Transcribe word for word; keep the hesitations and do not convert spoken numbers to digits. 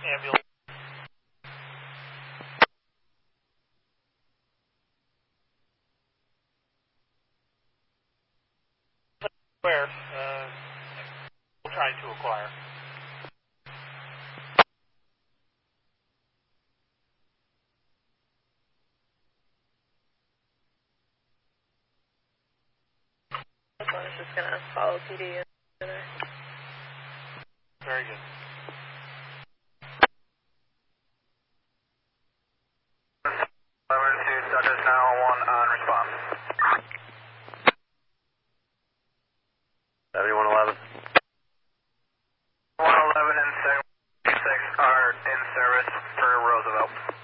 ambulance. Where? Uh, we're trying to acquire. I was just going to follow P D. Very good. Emergency status nine one one on response. seventy-one eleven. one eleven and seven six are in service for Roosevelt.